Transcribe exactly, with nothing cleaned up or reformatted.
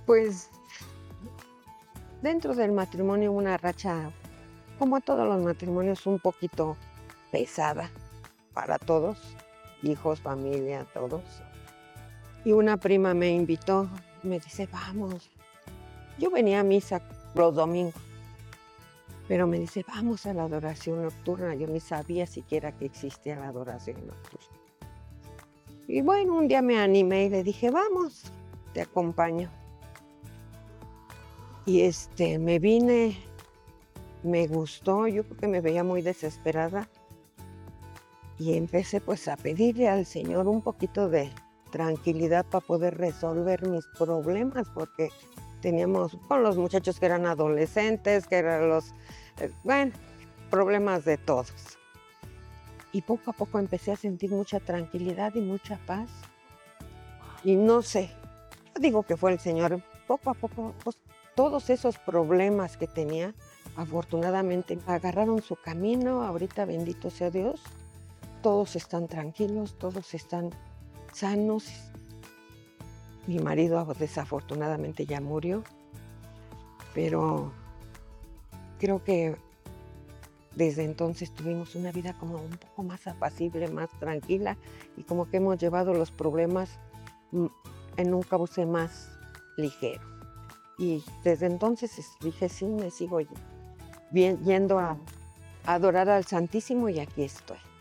Pues, dentro del matrimonio una racha, como todos los matrimonios, un poquito pesada para todos, hijos, familia, todos. Y una prima me invitó, me dice: "Vamos". Yo venía a misa los domingos, pero me dice: "Vamos a la adoración nocturna". Yo ni sabía siquiera que existía la adoración nocturna. Y bueno, un día me animé y le dije: "Vamos, te acompaño". Y, este, me vine, me gustó, yo creo que me veía muy desesperada. Y empecé, pues, a pedirle al Señor un poquito de tranquilidad para poder resolver mis problemas, porque teníamos con los muchachos que eran adolescentes, que eran los, eh, bueno, problemas de todos. Y poco a poco empecé a sentir mucha tranquilidad y mucha paz. Y no sé, yo digo que fue el Señor. Poco a poco, pues, todos esos problemas que tenía, afortunadamente agarraron su camino. Ahorita, bendito sea Dios, todos están tranquilos, todos están sanos. Mi marido, desafortunadamente, ya murió, pero creo que desde entonces tuvimos una vida como un poco más apacible, más tranquila, y como que hemos llevado los problemas, mm, en un cauce más ligero. Y desde entonces, es dije: "Sí, me sigo y bien yendo a a adorar al Santísimo", y aquí estoy.